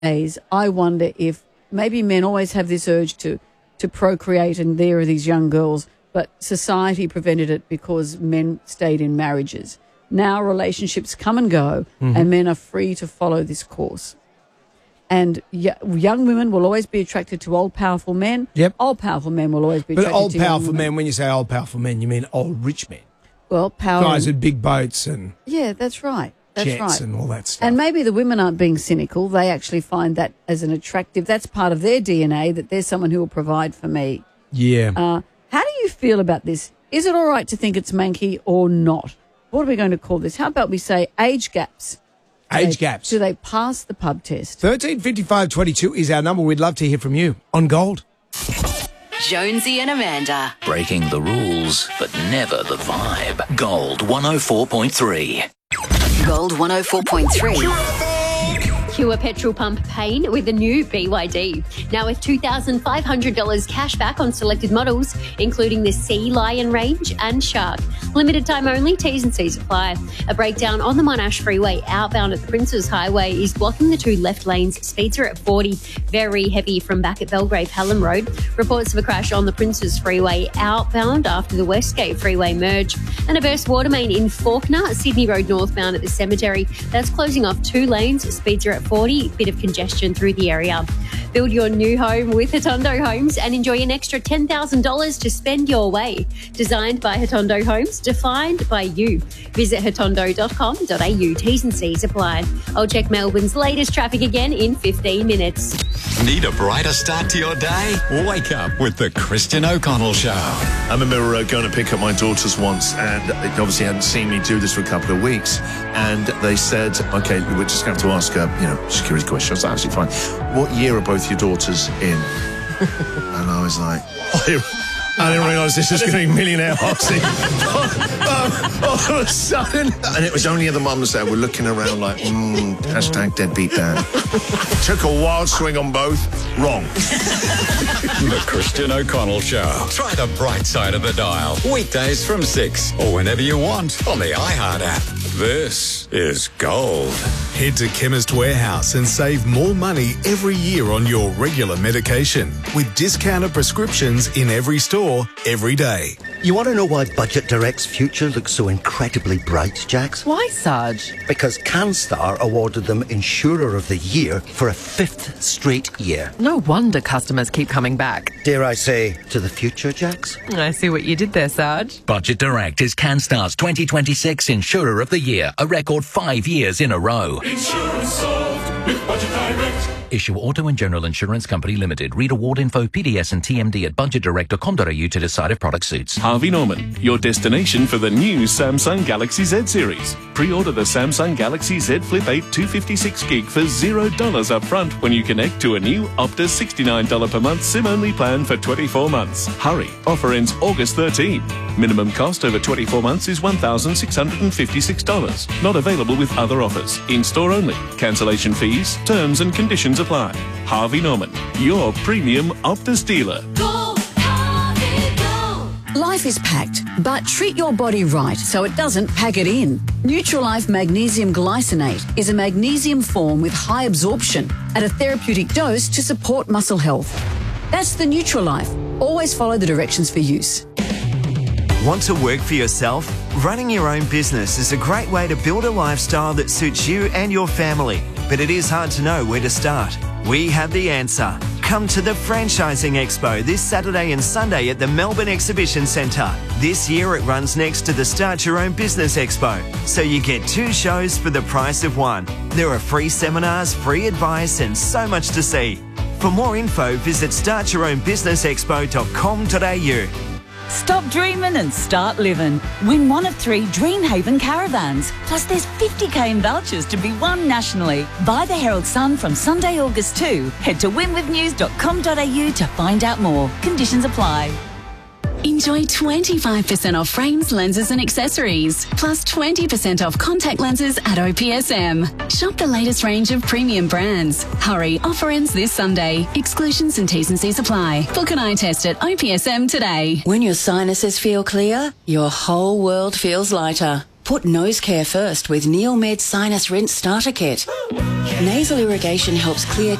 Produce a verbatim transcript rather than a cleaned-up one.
days, I wonder if maybe men always have this urge to, to procreate, and there are these young girls, but society prevented it because men stayed in marriages. Now relationships come and go, mm-hmm. and men are free to follow this course. And y- young women will always be attracted to old, powerful men. Yep. Old, powerful men will always be but attracted old, to young powerful women. men, when you say old, powerful men, you mean old, rich men. Well, power... Guys with big boats and... Yeah, that's right. That's jets right. and all that stuff. And maybe the women aren't being cynical. They actually find that as an attractive... That's part of their D N A, that there's someone who will provide for me. Yeah. Uh, how do you feel about this? Is it all right to think it's manky or not? What are we going to call this? How about we say age gaps? Age they, gaps. Do they pass the pub test? thirteen fifty-five twenty-two is our number. We'd love to hear from you on Gold. Jonesy and Amanda. Breaking the rules, but never the vibe. Gold one oh four point three. Gold one oh four point three. Cure petrol pump pain with the new B Y D. Now with two thousand five hundred dollars cash back on selected models, including the Sea Lion range and Shark. Limited time only, T's and C's apply. A breakdown on the Monash Freeway outbound at the Princes Highway is blocking the two left lanes. Speeds are at forty. Very heavy from back at Belgrave Helen Road. Reports of a crash on the Princes Freeway outbound after the Westgate Freeway merge. And a burst water main in Fawkner, Sydney Road northbound at the cemetery. That's closing off two lanes. Speeds are at forty. Bit of congestion through the area. Build your new home with Hatondo Homes and enjoy an extra ten thousand dollars to spend your way. Designed by Hatondo Homes, defined by you. Visit hatondo dot com dot a u. T's and C's apply. I'll check Melbourne's latest traffic again in fifteen minutes. Need a brighter start to your day? Wake up with the Christian O'Connell Show. I remember uh, going to pick up my daughters once, and they obviously hadn't seen me do this for a couple of weeks, and they said, okay, we're just going to have to ask her, you know, security questions. That's absolutely fine. What year are both your daughters in? And I was like, oh, I didn't realise this was going to be Millionaire Hoxie. um, all of a sudden. And it was only the mums that were looking around like, mm, hashtag deadbeat dad. Took a wild swing on both. Wrong. The Christian O'Connell Show. Try the bright side of the dial. Weekdays from six or whenever you want on the iHeart app. This is Gold. Head to Chemist Warehouse and save more money every year on your regular medication with discounted prescriptions in every store, every day. You want to know why Budget Direct's future looks so incredibly bright, Jax? Why, Sarge? Because CanStar awarded them Insurer of the Year for a fifth straight year. No wonder customers keep coming back. Dare I say, to the future, Jax? I see what you did there, Sarge. Budget Direct is CanStar's twenty twenty-six Insurer of the Year, a record five years in a row. Insurance solved with Budget Direct. Issue Auto and General Insurance Company Limited. Read award info, P D S and T M D at budget direct dot com dot a u to decide if product suits. Harvey Norman, your destination for the new Samsung Galaxy Z series. Pre-order the Samsung Galaxy Z Flip eight two fifty-six gig for zero dollars up front when you connect to a new Optus sixty-nine dollars per month SIM-only plan for twenty-four months. Hurry, offer ends August thirteenth. Minimum cost over twenty-four months is one thousand six hundred fifty-six dollars. Not available with other offers. In-store only. Cancellation fees, terms and conditions apply. Harvey Norman, your premium Optus dealer. Go, Harvey, go. Life is packed, but treat your body right so it doesn't pack it in. Nutrilife Magnesium Glycinate is a magnesium form with high absorption at a therapeutic dose to support muscle health. That's the Nutrilife. Always follow the directions for use. Want to work for yourself? Running your own business is a great way to build a lifestyle that suits you and your family, but it is hard to know where to start. We have the answer. Come to the Franchising Expo this Saturday and Sunday at the Melbourne Exhibition Centre. This year it runs next to the Start Your Own Business Expo, so you get two shows for the price of one. There are free seminars, free advice and so much to see. For more info, visit start your own business expo dot com dot a u. Stop dreaming and start living. Win one of three Dreamhaven caravans. Plus there's fifty k in vouchers to be won nationally. Buy the Herald Sun from Sunday, August second. Head to win with news dot com dot a u to find out more. Conditions apply. Enjoy twenty-five percent off frames, lenses and accessories. Plus twenty percent off contact lenses at O P S M. Shop the latest range of premium brands. Hurry, offer ends this Sunday. Exclusions and T's and C's apply. Book an eye test at O P S M today. When your sinuses feel clear, your whole world feels lighter. Put nose care first with Neomed Sinus Rinse Starter Kit. Nasal irrigation helps clear